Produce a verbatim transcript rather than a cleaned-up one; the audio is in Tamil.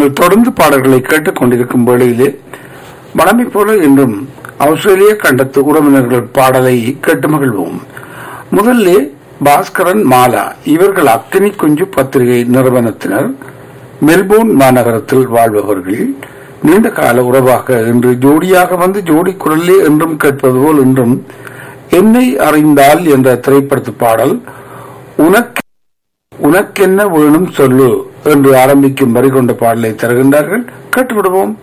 நாங்கள் தொடர்ந்து பாடல்களை கேட்டுக் கொண்டிருக்கும் வேளையிலே வழமை போல இன்றும் ஆஸ்திரேலிய கண்டத்து உறவினர்கள் பாடலை கேட்டு மகிழ்வோம். முதல்ல பாஸ்கரன் மாலா இவர்கள் அக்கினி குஞ்சு பத்திரிகை நிறுவனத்தினர், மெல்போர்ன் மாநகரத்தில் வாழ்பவர்கள். நீண்ட கால உறவாக இன்று ஜோடியாக வந்து ஜோடி குரலே என்றும் கேட்பது போல் இன்றும் என்னை அறிந்தால் என்ற திரைப்படத்து பாடல் உனக்கு உனக்கென்ன வேணும் சொல்லு என்று ஆரம்பிக்கும் வரி கொண்ட பாடலை தருகின்றார்கள். கேட்டுவிடுவோம்.